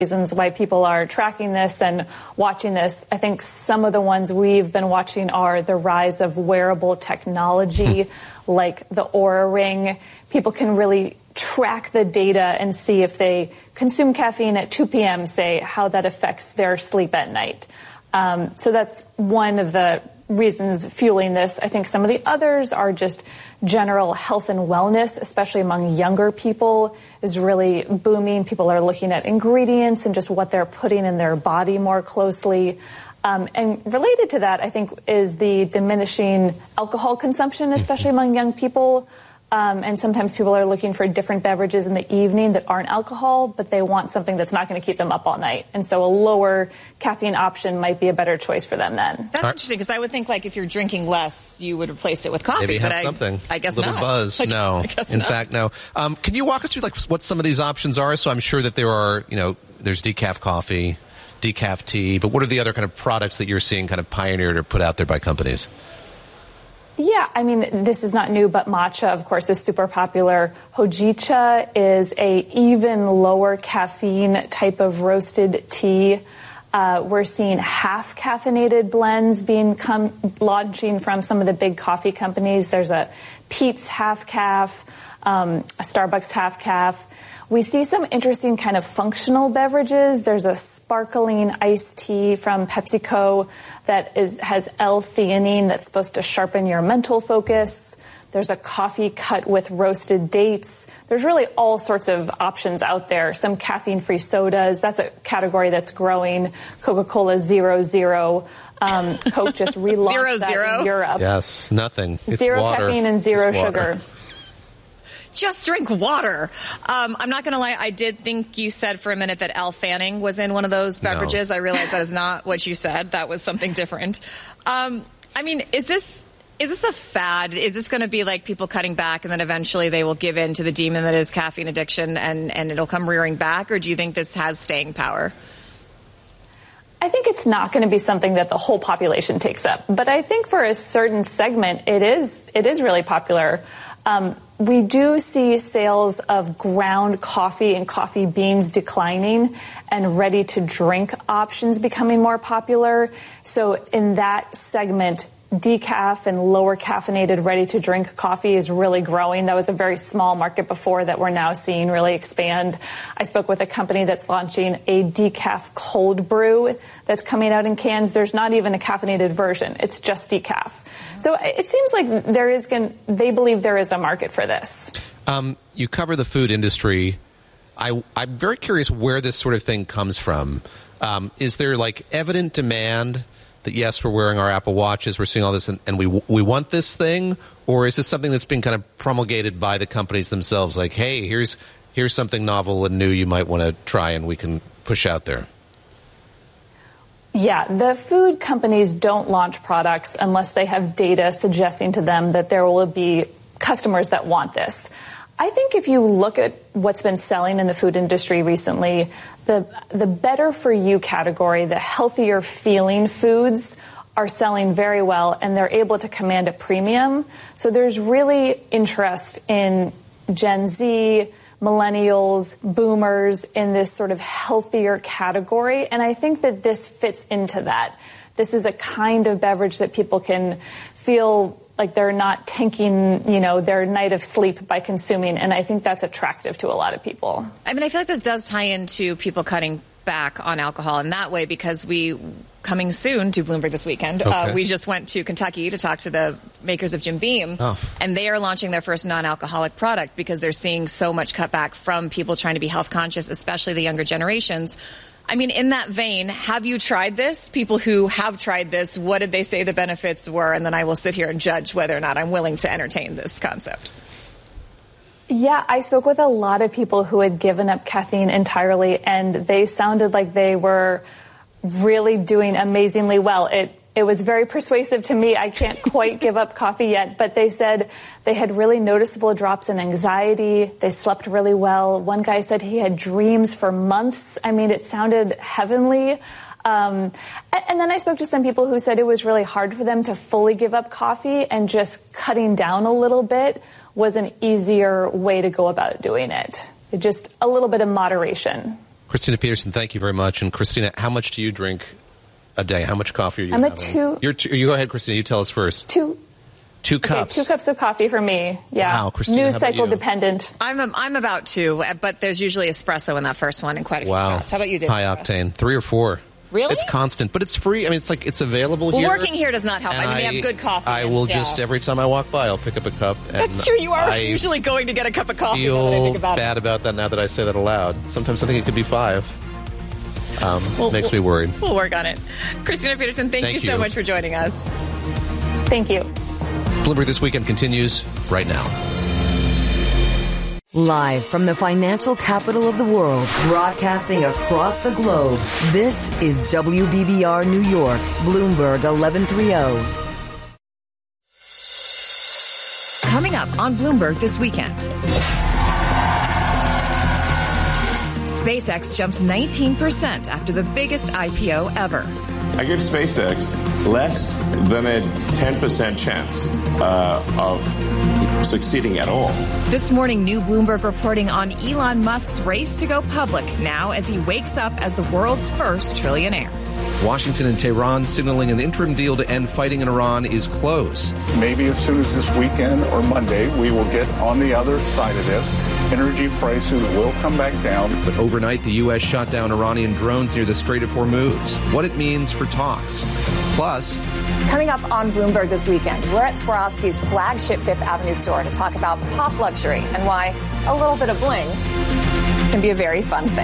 reasons why people are tracking this and watching this. I think some of the ones we've been watching are the rise of wearable technology, like the Oura Ring. People can really track the data and see if they consume caffeine at 2 p.m., say, how that affects their sleep at night. So that's one of the reasons fueling this. I think some of the others are just general health and wellness, especially among younger people, is really booming. People are looking at ingredients and just what they're putting in their body more closely. And related to that, I think, is the diminishing alcohol consumption, especially among young people. And sometimes people are looking for different beverages in the evening that aren't alcohol, but they want something that's not going to keep them up all night. And so a lower caffeine option might be a better choice for them then. That's interesting, because I would think, like, if you're drinking less, you would replace it with coffee. Maybe but have something. I guess a little not. buzz. No. In fact, no. Can you walk us through, like, what some of these options are? So I'm sure that there are, there's decaf coffee, decaf tea, but what are the other kind of products that you're seeing kind of pioneered or put out there by companies? Yeah, I mean, this is not new, but matcha, of course, is super popular. Hojicha is a even lower caffeine type of roasted tea. We're seeing half caffeinated blends launching from some of the big coffee companies. There's a Peet's half calf, a Starbucks half calf. We see some interesting kind of functional beverages. There's a sparkling iced tea from PepsiCo that has L-theanine that's supposed to sharpen your mental focus. There's a coffee cut with roasted dates. There's really all sorts of options out there. Some caffeine-free sodas. That's a category that's growing. Coca-Cola Zero Zero. Coke just relaunched that in Europe. Yes, nothing. It's zero water. Caffeine and zero sugar. Just drink water. I'm not going to lie. I did think you said for a minute that L-Fanning was in one of those beverages. No. I realized that is not what you said. That was something different. I mean, is this a fad? Is this going to be like people cutting back and then eventually they will give in to the demon that is caffeine addiction and it'll come rearing back? Or do you think this has staying power? I think it's not going to be something that the whole population takes up. But I think for a certain segment, it is really popular. We do see sales of ground coffee and coffee beans declining and ready-to-drink options becoming more popular. So in that segment, decaf and lower caffeinated ready-to-drink coffee is really growing. That was a very small market before that we're now seeing really expand. I spoke with a company that's launching a decaf cold brew that's coming out in cans. There's not even a caffeinated version. It's just decaf. So it seems like they believe there is a market for this. You cover the food industry. I'm very curious where this sort of thing comes from. Is there like evident demand that, yes, we're wearing our Apple Watches, we're seeing all this, and we want this thing? Or is this something that's been kind of promulgated by the companies themselves? Like, hey, here's something novel and new you might want to try and we can push out there. Yeah, the food companies don't launch products unless they have data suggesting to them that there will be customers that want this. I think if you look at what's been selling in the food industry recently, the better for you category, the healthier feeling foods are selling very well and they're able to command a premium. So there's really interest in Gen Z, millennials, boomers in this sort of healthier category. And I think that this fits into that. This is a kind of beverage that people can feel like they're not tanking, their night of sleep by consuming. And I think that's attractive to a lot of people. I mean, I feel like this does tie into people cutting back on alcohol in that way, because coming soon to Bloomberg this weekend, we just went to Kentucky to talk to the makers of Jim Beam, and they are launching their first non-alcoholic product because they're seeing so much cutback from people trying to be health conscious, especially the younger generations. I mean, in that vein, have you tried this? People who have tried this, what did they say the benefits were? And then I will sit here and judge whether or not I'm willing to entertain this concept. Yeah, I spoke with a lot of people who had given up caffeine entirely, and they sounded like they were really doing amazingly well. It was very persuasive to me. I can't quite give up coffee yet, but they said they had really noticeable drops in anxiety. They slept really well. One guy said he had dreams for months. I mean, it sounded heavenly. And then I spoke to some people who said it was really hard for them to fully give up coffee, and just cutting down a little bit was an easier way to go about doing it. Just a little bit of moderation. Christina Peterson, thank you very much. And Christina, how much do you drink a day? How much coffee are you having? You go ahead, Christina. You tell us first. 2 cups. Okay, 2 cups of coffee for me. Yeah. Wow, Christina, news cycle dependent. I'm about 2, but there's usually espresso in that first one and quite a few shots. How about you, David? High octane. 3 or 4. Really? It's constant, but it's free. I mean, it's available here. Working here does not help. I mean, they have good coffee. I will just, every time I walk by, I'll pick up a cup. That's true. You are usually going to get a cup of coffee. I feel bad about that now that I say that aloud. Sometimes I think it could be 5. Makes me worried. We'll work on it. Christina Peterson, thank you so much for joining us. Thank you. Bloomberg This Weekend continues right now. Live from the financial capital of the world, broadcasting across the globe, this is WBBR New York, Bloomberg 1130. Coming up on Bloomberg This Weekend. SpaceX jumps 19% after the biggest IPO ever. I give SpaceX less than a 10% chance of succeeding at all. This morning, new Bloomberg reporting on Elon Musk's race to go public now as he wakes up as the world's first trillionaire. Washington and Tehran signaling an interim deal to end fighting in Iran is close. Maybe as soon as this weekend or Monday, we will get on the other side of this. Energy prices will come back down. But overnight, the U.S. shot down Iranian drones near the Strait of Hormuz. What it means for talks. Plus, coming up on Bloomberg This Weekend, we're at Swarovski's flagship Fifth Avenue store to talk about pop luxury and why a little bit of bling can be a very fun thing.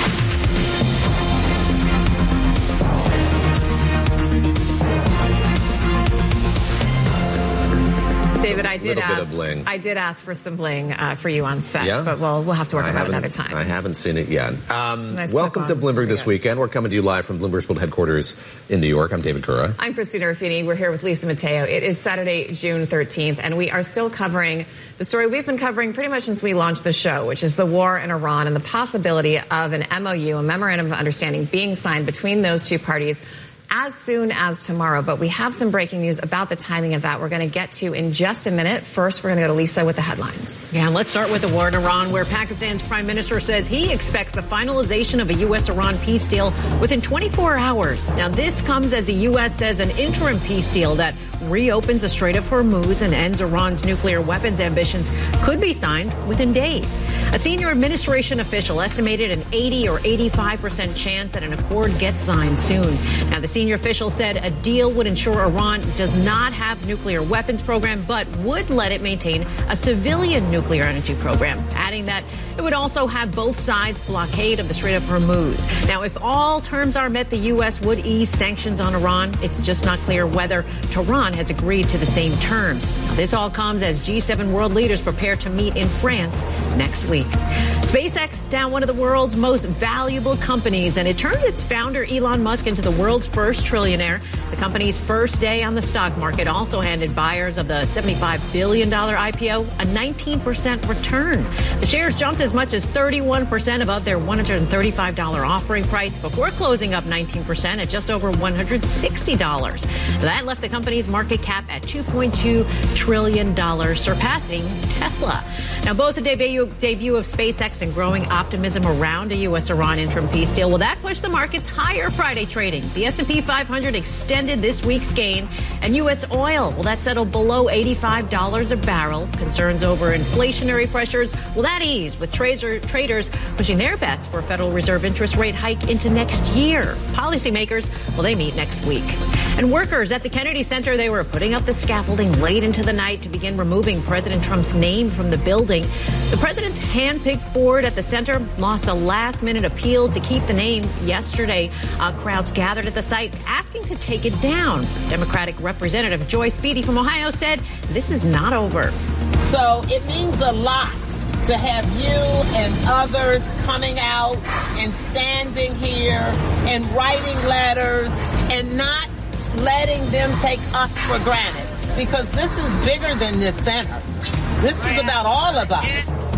David, I did ask for some bling for you on set, but we'll have to work on that another time. I haven't seen it yet. Welcome to Bloomberg This Weekend. We're coming to you live from Bloomberg's world headquarters in New York. I'm David Gura. I'm Christina Ruffini. We're here with Lisa Mateo. It is Saturday, June 13th, and we are still covering the story we've been covering pretty much since we launched the show, which is the war in Iran and the possibility of an MOU, a memorandum of understanding, being signed between those two parties as soon as tomorrow. But we have some breaking news about the timing of that we're going to get to in just a minute. First, we're going to go to Lisa with the headlines. Yeah, and let's start with the war in Iran, where Pakistan's prime minister says he expects the finalization of a U.S.-Iran peace deal within 24 hours. Now, this comes as the U.S. says an interim peace deal that reopens the Strait of Hormuz and ends Iran's nuclear weapons ambitions could be signed within days. A senior administration official estimated an 80 or 85% chance that an accord gets signed soon. Now, the senior official said a deal would ensure Iran does not have nuclear weapons program, but would let it maintain a civilian nuclear energy program, adding that it would also have both sides blockade of the Strait of Hormuz. Now, if all terms are met, the U.S. would ease sanctions on Iran. It's just not clear whether Tehran has agreed to the same terms. Now, this all comes as G7 world leaders prepare to meet in France next week. SpaceX, now one of the world's most valuable companies, and it turned its founder Elon Musk into the world's first trillionaire. The company's first day on the stock market also handed buyers of the $75 billion IPO a 19% return. The shares jumped as much as 31% above their $135 offering price before closing up 19% at just over $160. That left the company's market cap at $2.2 trillion, surpassing Tesla. Now, both the debut of SpaceX and growing optimism around a U.S.-Iran interim peace deal, well, that pushed the markets higher Friday trading. The S&P 500 extended this week's gain, and U.S. oil, well, that settled below $85 a barrel. Concerns over inflationary pressures, well, that eased, with traders pushing their bets for a Federal Reserve interest rate hike into next year. Policymakers, well, they meet next week. And workers at the Kennedy Center, they were putting up the scaffolding late into the night to begin removing President Trump's name from the building. The president's hand-picked board at the center lost a last-minute appeal to keep the name yesterday. Crowds gathered at the site asking to take it down. Democratic Representative Joyce Beatty from Ohio said this is not over. So it means a lot to have you and others coming out and standing here and writing letters and not letting them take us for granted, because this is bigger than this center. This is about all of us.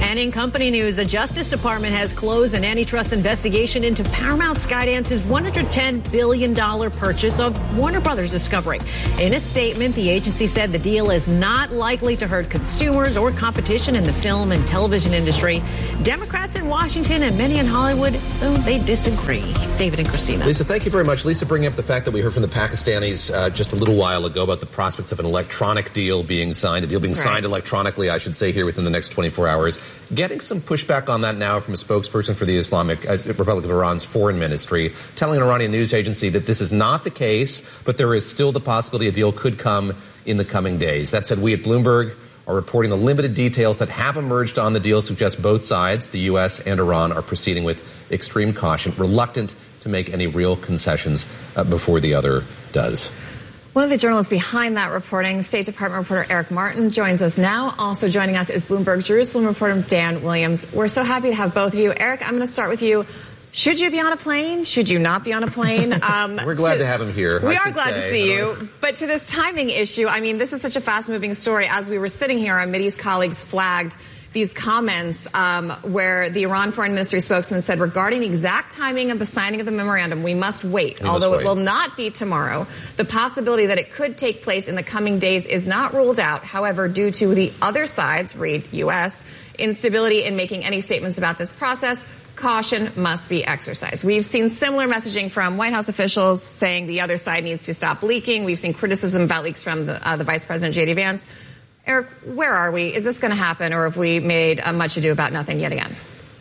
And in company news, the Justice Department has closed an antitrust investigation into Paramount Skydance's $110 billion purchase of Warner Brothers Discovery. In a statement, the agency said the deal is not likely to hurt consumers or competition in the film and television industry. Democrats in Washington and many in Hollywood, though, they disagree. David and Christina. Lisa, thank you very much. Lisa, bringing up the fact that we heard from the Pakistanis just a little while ago about the prospects of an electronic deal being signed, signed electronically, I should say, here within the next 24 hours. Getting some pushback on that now from a spokesperson for the Islamic Republic of Iran's foreign ministry, telling an Iranian news agency that this is not the case, but there is still the possibility a deal could come in the coming days. That said, we at Bloomberg are reporting the limited details that have emerged on the deal suggest both sides, the U.S. and Iran, are proceeding with extreme caution, reluctant to make any real concessions before the other does. One of the journalists behind that reporting, State Department reporter Eric Martin, joins us now. Also joining us is Bloomberg Jerusalem reporter Dan Williams. We're so happy to have both of you. Eric, I'm going to start with you. Should you be on a plane? Should you not be on a plane? We're glad to have him here. We are glad to see you. But to this timing issue, I mean, this is such a fast-moving story. As we were sitting here, our Mideast colleagues flagged these comments where the Iran foreign ministry spokesman said, regarding the exact timing of the signing of the memorandum, we must wait. Although it will not be tomorrow, the possibility that it could take place in the coming days is not ruled out. However, due to the other side's, read U.S., instability in making any statements about this process, caution must be exercised. We've seen similar messaging from White House officials saying the other side needs to stop leaking. We've seen criticism about leaks from the Vice President, J.D. Vance. Eric, where are we? Is this going to happen, or have we made much ado about nothing yet again?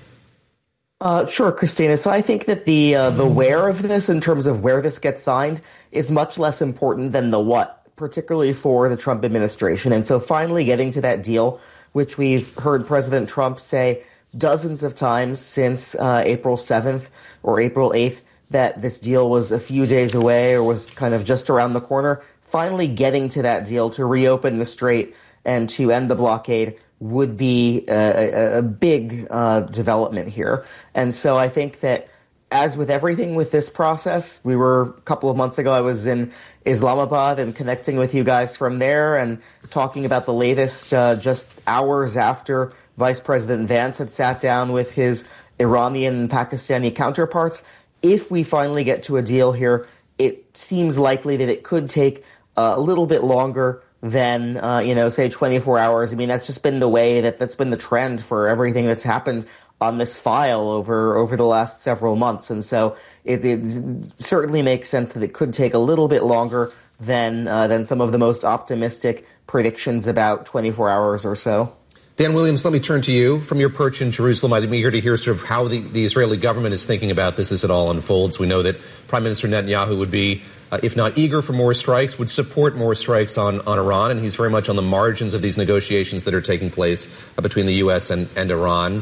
Sure, Christina. So I think that the where of this, in terms of where this gets signed, is much less important than the what, particularly for the Trump administration. And so finally getting to that deal, which we've heard President Trump say dozens of times since April 7th or April 8th, that this deal was a few days away or was kind of just around the corner. Finally getting to that deal to reopen the strait and to end the blockade would be a big development here. And so I think that, as with everything with this process, we were a couple of months ago, I was in Islamabad and connecting with you guys from there and talking about the latest just hours after Vice President Vance had sat down with his Iranian and Pakistani counterparts. If we finally get to a deal here, it seems likely that it could take a little bit longer than, say 24 hours. I mean, that's just been the way that's been the trend for everything that's happened on this file over the last several months. And so it certainly makes sense that it could take a little bit longer than some of the most optimistic predictions about 24 hours or so. Dan Williams, let me turn to you from your perch in Jerusalem. I'm eager to hear sort of how the Israeli government is thinking about this as it all unfolds. We know that Prime Minister Netanyahu would be, if not eager for more strikes, would support more strikes on Iran, and he's very much on the margins of these negotiations that are taking place between the U.S. and Iran.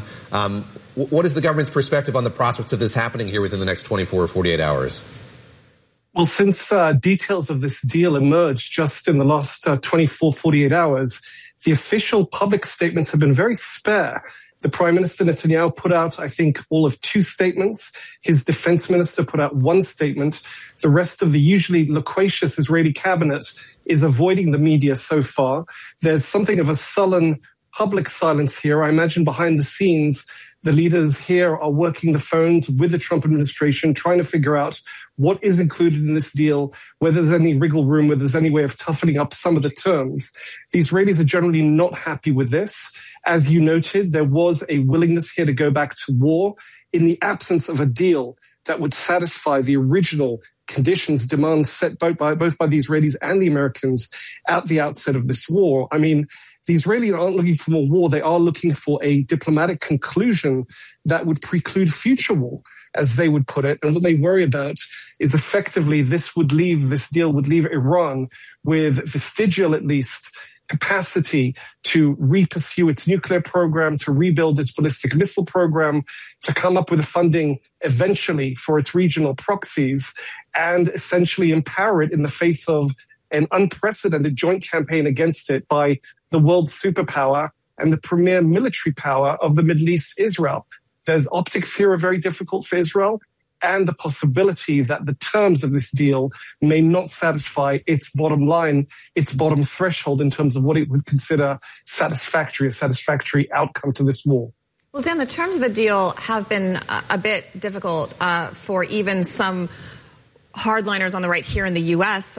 What is the government's perspective on the prospects of this happening here within the next 24 or 48 hours? Well, since details of this deal emerged just in the last 24, 48 hours, the official public statements have been very spare. The Prime Minister Netanyahu put out, I think, all of 2 statements. His defense minister put out 1 statement. The rest of the usually loquacious Israeli cabinet is avoiding the media so far. There's something of a sullen public silence here. I imagine behind the scenes, the leaders here are working the phones with the Trump administration, trying to figure out what is included in this deal, whether there's any wriggle room, whether there's any way of toughening up some of the terms. The Israelis are generally not happy with this. As you noted, there was a willingness here to go back to war in the absence of a deal that would satisfy the original conditions, demands set both by the Israelis and the Americans at the outset of this war. I mean, the Israelis aren't looking for more war. They are looking for a diplomatic conclusion that would preclude future war, as they would put it. And what they worry about is effectively this deal would leave Iran with vestigial, at least, capacity to re-pursue its nuclear program, to rebuild its ballistic missile program, to come up with the funding eventually for its regional proxies, and essentially empower it in the face of an unprecedented joint campaign against it by the world superpower and the premier military power of the Middle East, Israel. The optics here are very difficult for Israel, and the possibility that the terms of this deal may not satisfy its bottom line, its bottom threshold in terms of what it would consider a satisfactory outcome to this war. Well, Dan, the terms of the deal have been a bit difficult for even some hardliners on the right here in the U.S.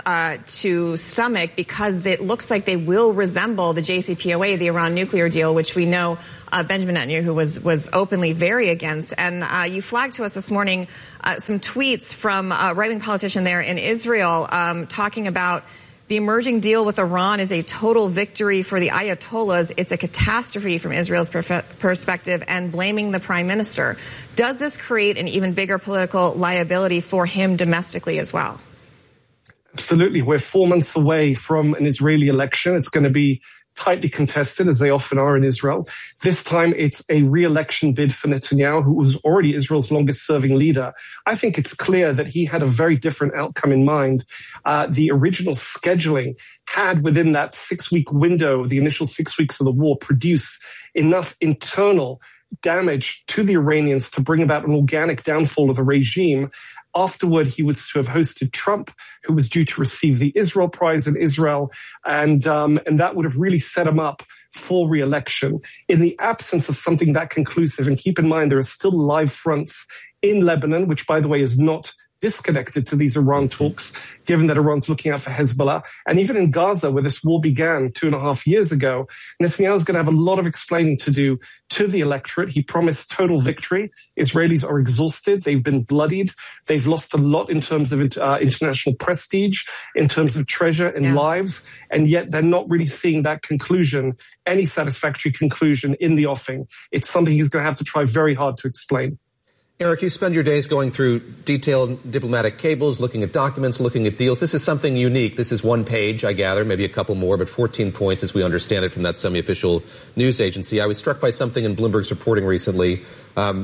To stomach, because it looks like they will resemble the JCPOA, the Iran nuclear deal, which we know Benjamin Netanyahu was openly very against. And you flagged to us this morning some tweets from a right-wing politician there in Israel talking about the emerging deal with Iran is a total victory for the Ayatollahs. It's a catastrophe from Israel's perspective, and blaming the prime minister. Does this create an even bigger political liability for him domestically as well? Absolutely. We're 4 months away from an Israeli election. It's going to be tightly contested, as they often are in Israel. This time, it's a re-election bid for Netanyahu, who was already Israel's longest-serving leader. I think it's clear that he had a very different outcome in mind. The original scheduling had, within that 6-week window, the initial 6 weeks of the war, produced enough internal damage to the Iranians to bring about an organic downfall of the regime. Afterward, he was to have hosted Trump, who was due to receive the Israel Prize in Israel, and that would have really set him up for re-election. In the absence of something that conclusive, and keep in mind there are still live fronts in Lebanon, which, by the way, is not disconnected to these Iran talks, given that Iran's looking out for Hezbollah. And even in Gaza, where this war began 2.5 years ago, Netanyahu's going to have a lot of explaining to do to the electorate. He promised total victory. Israelis are exhausted. They've been bloodied. They've lost a lot in terms of international prestige, in terms of treasure and lives. And yet they're not really seeing that conclusion, any satisfactory conclusion in the offing. It's something he's going to have to try very hard to explain. Eric, you spend your days going through detailed diplomatic cables, looking at documents, looking at deals. This is something unique. This is one page, I gather, maybe a couple more, but 14 points as we understand it from that semi-official news agency. I was struck by something in Bloomberg's reporting recently that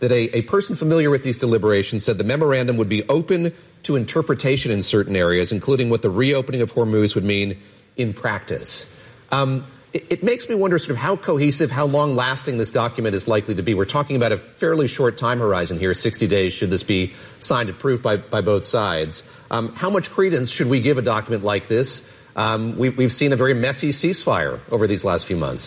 a person familiar with these deliberations said the memorandum would be open to interpretation in certain areas, including what the reopening of Hormuz would mean in practice. It makes me wonder sort of how cohesive, how long-lasting this document is likely to be. We're talking about a fairly short time horizon here, 60 days, should this be signed and approved by both sides. How much credence should we give a document like this? We've seen a very messy ceasefire over these last few months.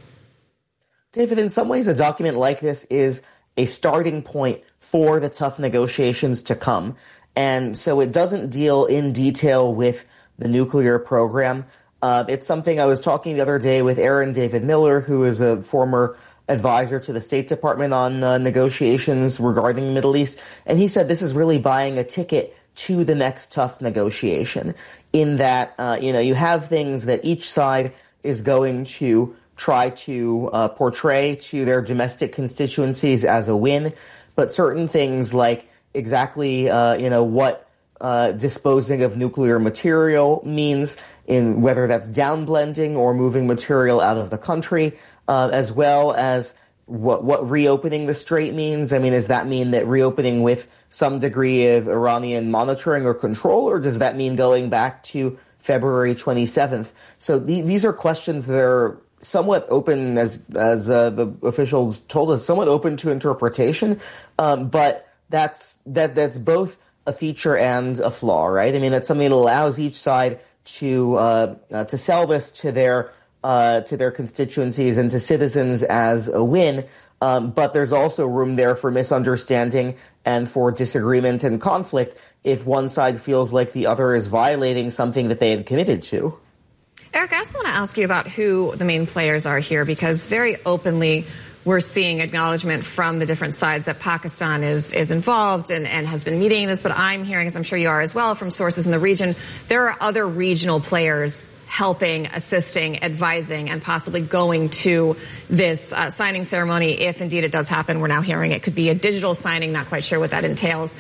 David, in some ways, a document like this is a starting point for the tough negotiations to come. And so it doesn't deal in detail with the nuclear program. It's something I was talking the other day with Aaron David Miller, who is a former advisor to the State Department on negotiations regarding the Middle East. And he said this is really buying a ticket to the next tough negotiation, in that, you have things that each side is going to try to portray to their domestic constituencies as a win. But certain things like exactly, what disposing of nuclear material means, in whether that's downblending or moving material out of the country, as well as what reopening the strait means. I mean, does that mean that reopening with some degree of Iranian monitoring or control, or does that mean going back to February 27th? So these are questions that are somewhat open, as the officials told us, somewhat open to interpretation, but that's both a feature and a flaw, right? I mean, that's something that allows each side to sell this to their constituencies and to citizens as a win, but there's also room there for misunderstanding and for disagreement and conflict if one side feels like the other is violating something that they had committed to. Eric, I also want to ask you about who the main players are here, because very openly we're seeing acknowledgement from the different sides that Pakistan is involved and has been mediating this. But I'm hearing, as I'm sure you are as well, from sources in the region, there are other regional players helping, assisting, advising, and possibly going to this signing ceremony if indeed it does happen. We're now hearing it could be a digital signing, not quite sure what that entails.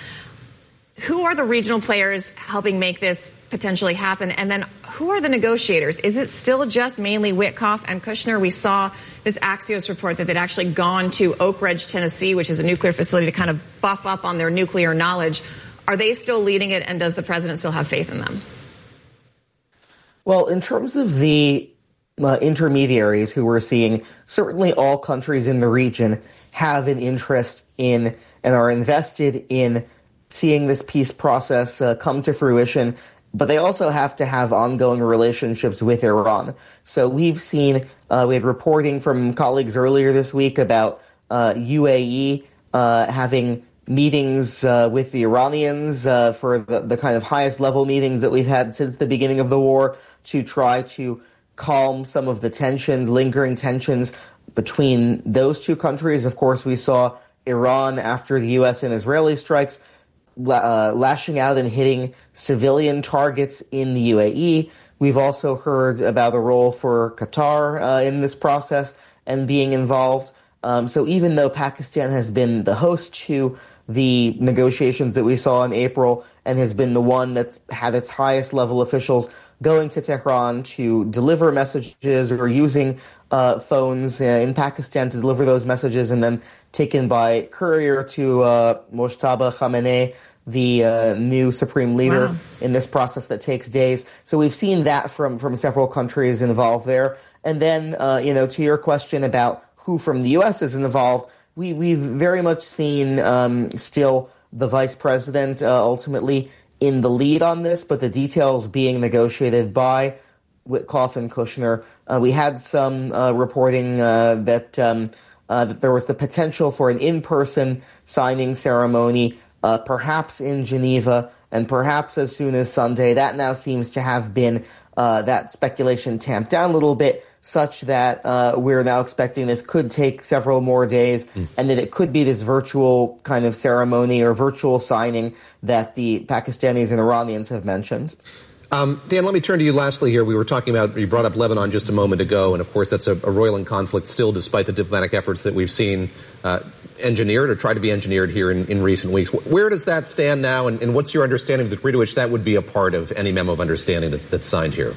Who are the regional players helping make this potentially happen? And then who are the negotiators? Is it still just mainly Witkoff and Kushner? We saw this Axios report that they'd actually gone to Oak Ridge, Tennessee, which is a nuclear facility, to kind of buff up on their nuclear knowledge. Are they still leading it, and does the president still have faith in them? Well, in terms of the intermediaries who we're seeing, certainly all countries in the region have an interest in and are invested in seeing this peace process come to fruition, but they also have to have ongoing relationships with Iran. So we've seen, we had reporting from colleagues earlier this week about UAE having meetings with the Iranians for the kind of highest level meetings that we've had since the beginning of the war to try to calm some of the tensions, lingering tensions between those two countries. Of course, we saw Iran, after the U.S. and Israeli strikes, lashing out and hitting civilian targets in the UAE. We've also heard about a role for Qatar in this process and being involved. So even though Pakistan has been the host to the negotiations that we saw in April and has been the one that's had its highest level officials going to Tehran to deliver messages or using phones in Pakistan to deliver those messages and then taken by courier to Mojtaba Khamenei, the new supreme leader in this process that takes days. So we've seen that from several countries involved there. And then, to your question about who from the U.S. is involved, we've very much seen still the vice president ultimately in the lead on this, but the details being negotiated by Witkoff and Kushner. We had some reporting that there was the potential for an in-person signing ceremony, perhaps in Geneva, and perhaps as soon as Sunday. That now seems to have been that speculation tamped down a little bit, such that we're now expecting this could take several more days, and that it could be this virtual kind of ceremony or virtual signing that the Pakistanis and Iranians have mentioned. Dan, let me turn to you lastly here. We were talking about, you brought up Lebanon just a moment ago, and of course that's a roiling conflict still, despite the diplomatic efforts that we've seen engineered or tried to be engineered here in recent weeks. Where does that stand now, and what's your understanding of the degree to which that would be a part of any memo of understanding that's signed here?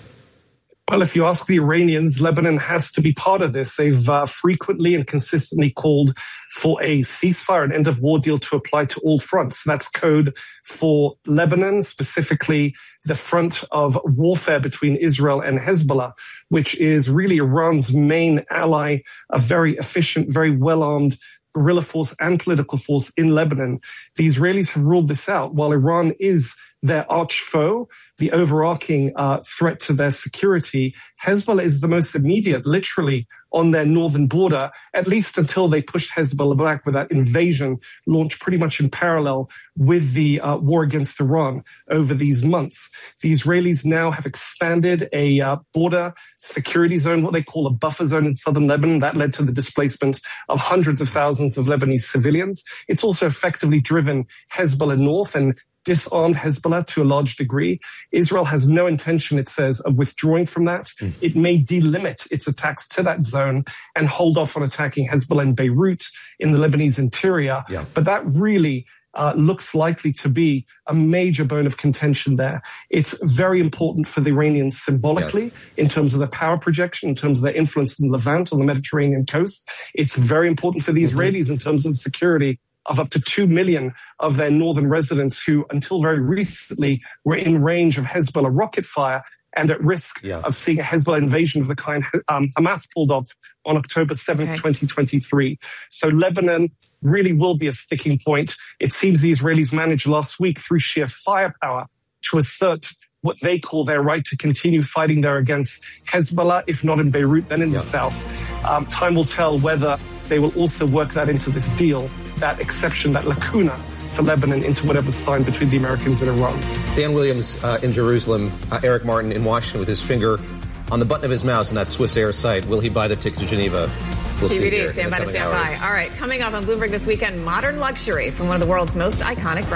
Well, if you ask the Iranians, Lebanon has to be part of this. They've frequently and consistently called for a ceasefire, an end-of-war deal to apply to all fronts. That's code for Lebanon, specifically the front of warfare between Israel and Hezbollah, which is really Iran's main ally, a very efficient, very well-armed guerrilla force and political force in Lebanon. The Israelis have ruled this out. While Iran is their arch foe, the overarching threat to their security, Hezbollah is the most immediate, literally, on their northern border, at least until they pushed Hezbollah back with that invasion launched pretty much in parallel with the war against Iran over these months. The Israelis now have expanded a border security zone, what they call a buffer zone in southern Lebanon. That led to the displacement of hundreds of thousands of Lebanese civilians. It's also effectively driven Hezbollah north and disarmed Hezbollah to a large degree. Israel has no intention, it says, of withdrawing from that. It may delimit its attacks to that zone and hold off on attacking Hezbollah in Beirut in the Lebanese interior. But that really looks likely to be a major bone of contention there. It's very important for the Iranians symbolically in terms of their power projection, in terms of their influence in Levant on the Mediterranean coast. It's very important for the Israelis in terms of the security of up to 2 million of their northern residents who, until very recently, were in range of Hezbollah rocket fire and at risk of seeing a Hezbollah invasion of the kind Hamas pulled off on October 7th, 2023. So Lebanon really will be a sticking point. It seems the Israelis managed last week through sheer firepower to assert what they call their right to continue fighting there against Hezbollah, if not in Beirut, then in the south. Time will tell whether they will also work that into this deal, that exception, that lacuna for Lebanon into whatever's signed between the Americans and Iran. Dan Williams in Jerusalem, Eric Martin in Washington with his finger on the button of his mouse on that Swiss Air site. Will he buy the ticket to Geneva? We'll see. TBD, stand by to stand by. All right, coming up on Bloomberg this weekend, modern luxury from one of the world's most iconic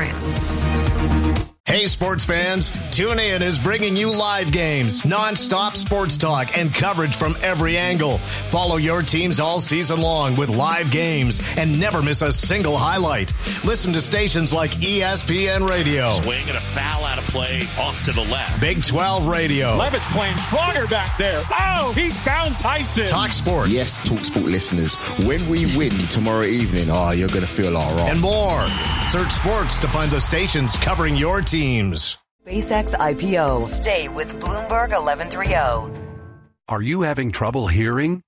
brands. Hey, sports fans, TuneIn is bringing you live games, nonstop sports talk, and coverage from every angle. Follow your teams all season long with live games and never miss a single highlight. Listen to stations like ESPN Radio. Swing and a foul out of play off to the left. Big 12 Radio. Levitt's playing stronger back there. Oh, he found Tyson. Talk Sport. Yes, Talk Sport listeners, when we win tomorrow evening, you're going to feel all right. And more. Search sports to find the stations covering your teams. SpaceX IPO. Stay with Bloomberg 1130. Are you having trouble hearing?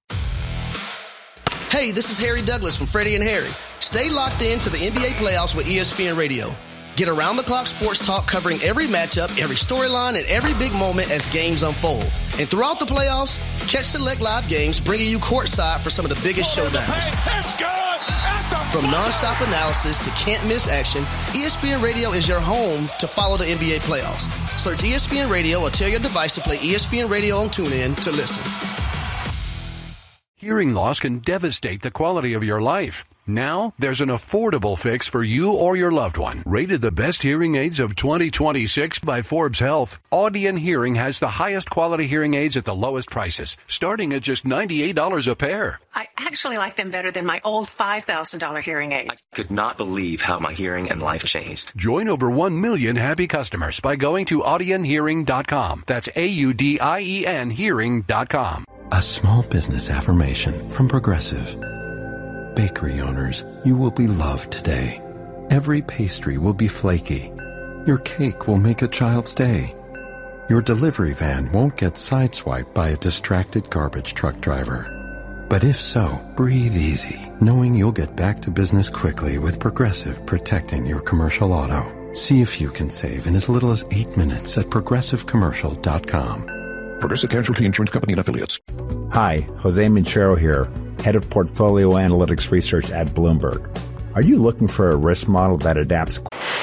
Hey, this is Harry Douglas from Freddie and Harry. Stay locked in to the NBA playoffs with ESPN Radio. Get around-the-clock sports talk covering every matchup, every storyline, and every big moment as games unfold. And throughout the playoffs, catch select live games bringing you courtside for some of the biggest showdowns. From nonstop analysis to can't-miss action, ESPN Radio is your home to follow the NBA playoffs. Search ESPN Radio or tell your device to play ESPN Radio on TuneIn to listen. Hearing loss can devastate the quality of your life. Now, there's an affordable fix for you or your loved one. Rated the best hearing aids of 2026 by Forbes Health, Audion Hearing has the highest quality hearing aids at the lowest prices, starting at just $98 a pair. I actually like them better than my old $5,000 hearing aid. I could not believe how my hearing and life changed. Join over 1 million happy customers by going to audionhearing.com. That's AUDIEN hearing.com. A small business affirmation from Progressive. Bakery owners, you will be loved today. Every pastry will be flaky. Your cake will make a child's day. Your delivery van won't get sideswiped by a distracted garbage truck driver. But if so, breathe easy, knowing you'll get back to business quickly with Progressive protecting your commercial auto. See if you can save in as little as 8 minutes at progressivecommercial.com. Progressive Casualty Insurance Company and Affiliates. Hi, Jose Minchero here, Head of Portfolio Analytics Research at Bloomberg. Are you looking for a risk model that adapts?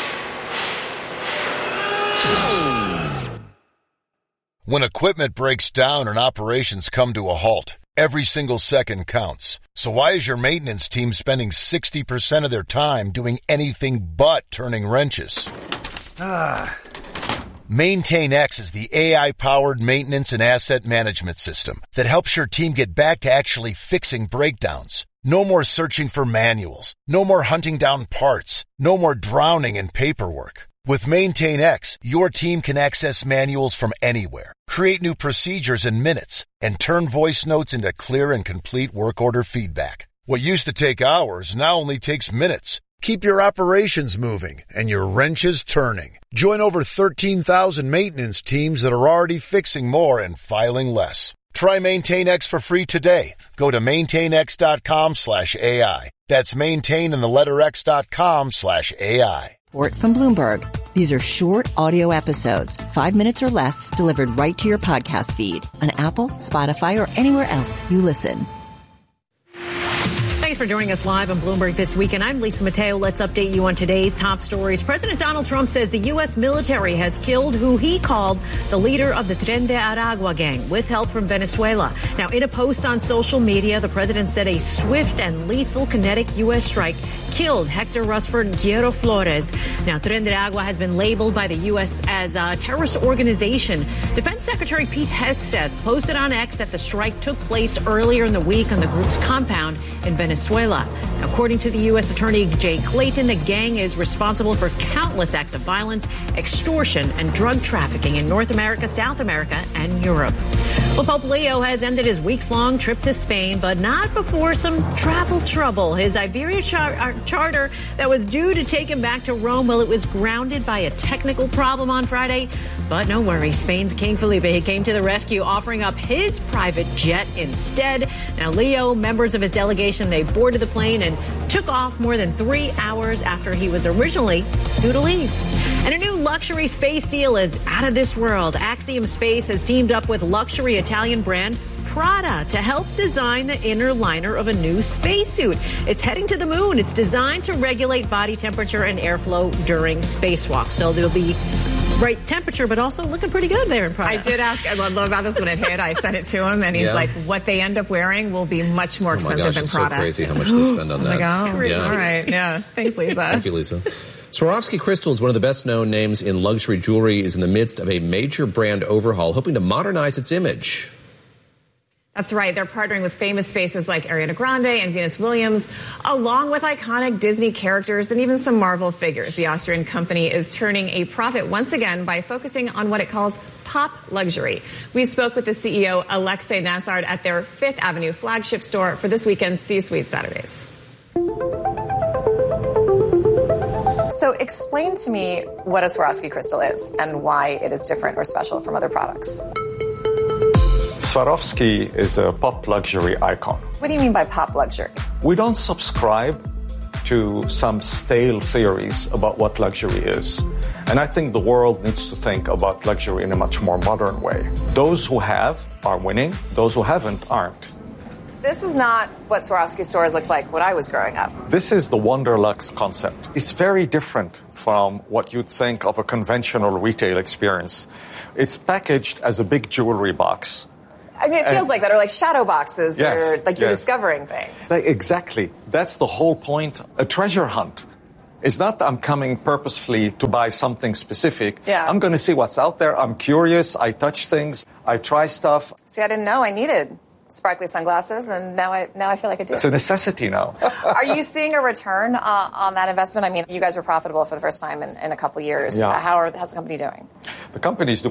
When equipment breaks down and operations come to a halt, every single second counts. So why is your maintenance team spending 60% of their time doing anything but turning wrenches? MaintainX is the AI-powered maintenance and asset management system that helps your team get back to actually fixing breakdowns. No more searching for manuals. No more hunting down parts. No more drowning in paperwork. With MaintainX, your team can access manuals from anywhere, create new procedures in minutes, and turn voice notes into clear and complete work order feedback. What used to take hours now only takes minutes. Keep your operations moving and your wrenches turning. Join over 13,000 maintenance teams that are already fixing more and filing less. Try MaintainX for free today. Go to maintainx.com/AI. That's maintain and the letter x.com/AI. Report from Bloomberg. These are short audio episodes, 5 minutes or less, delivered right to your podcast feed on Apple, Spotify, or anywhere else you listen. Thanks for joining us live on Bloomberg This Weekend. I'm Lisa Mateo. Let's update you on today's top stories. President Donald Trump says the U.S. military has killed who he called the leader of the Tren de Aragua gang with help from Venezuela. Now, in a post on social media, the president said a swift and lethal kinetic U.S. strike killed Hector Rutherford Guerrero Flores. Now, Tren de Aragua has been labeled by the U.S. as a terrorist organization. Defense Secretary Pete Hegseth posted on X that the strike took place earlier in the week on the group's compound in Venezuela. According to the U.S. Attorney Jay Clayton, the gang is responsible for countless acts of violence, extortion, and drug trafficking in North America, South America, and Europe. Well, Pope Leo has ended his weeks-long trip to Spain, but not before some travel trouble. His Iberia charter that was due to take him back to Rome, well, it was grounded by a technical problem on Friday. But no worry, Spain's King Felipe, he came to the rescue, offering up his private jet instead. Now, Leo, members of his delegation, they boarded the plane and took off more than 3 hours after he was originally due to leave. And a new luxury space deal is out of this world. Axiom Space has teamed up with luxury Italian brand Prada to help design the inner liner of a new spacesuit. It's heading to the moon. It's designed to regulate body temperature and airflow during spacewalk. So there'll be right temperature, but also looking pretty good there in Prada. I did ask about this when it hit. I sent it to him, and he's like, what they end up wearing will be much more expensive than Prada. It's so crazy how much they spend on that. Yeah. All right. Yeah. Thanks, Lisa. Thank you, Lisa. Swarovski Crystals, one of the best-known names in luxury jewelry, is in the midst of a major brand overhaul, hoping to modernize its image. That's right. They're partnering with famous faces like Ariana Grande and Venus Williams, along with iconic Disney characters and even some Marvel figures. The Austrian company is turning a profit once again by focusing on what it calls pop luxury. We spoke with the CEO, Alexei Nassard, at their Fifth Avenue flagship store for this weekend's C-Suite Saturdays. So explain to me what a Swarovski crystal is and why it is different or special from other products. Swarovski is a pop luxury icon. What do you mean by pop luxury? We don't subscribe to some stale theories about what luxury is. And I think the world needs to think about luxury in a much more modern way. Those who have are winning. Those who haven't aren't. This is not what Swarovski stores looked like when I was growing up. This is the Wonderlux concept. It's very different from what you'd think of a conventional retail experience. It's packaged as a big jewelry box. I mean, it feels like that, or like shadow boxes, yes, or like you're discovering things. Exactly. That's the whole point. A treasure hunt. It's not that I'm coming purposefully to buy something specific. Yeah. I'm going to see what's out there. I'm curious. I touch things. I try stuff. See, I didn't know I needed sparkly sunglasses, and now I feel like I do. It's a necessity now. Are you seeing a return on that investment? I mean, you guys were profitable for the first time in a couple years. Yeah. How's the company doing? The company's doing